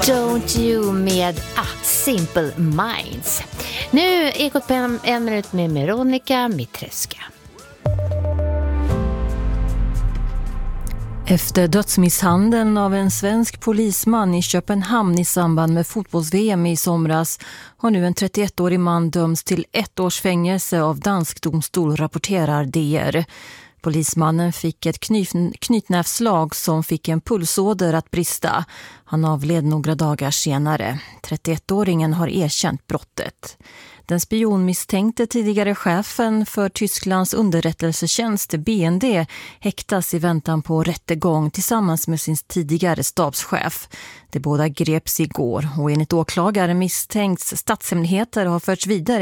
Don't you med Simple Minds. Nu Ekot på en minut med Veronica Mitreska. Efter dödsmisshandeln av en svensk polisman i Köpenhamn i samband med fotbolls-VM i somras har nu en 31-årig man dömts till 1 års fängelse av dansk domstol, rapporterar DR. Polismannen fick ett knytnävsslag som fick en pulsåder att brista. Han avled några dagar senare. 31-åringen har erkänt brottet. Den spionmisstänkte tidigare chefen för Tysklands underrättelsetjänst BND häktas i väntan på rättegång tillsammans med sin tidigare stabschef. De båda greps igår och enligt åklagare misstänkts statshemligheter har förts vidare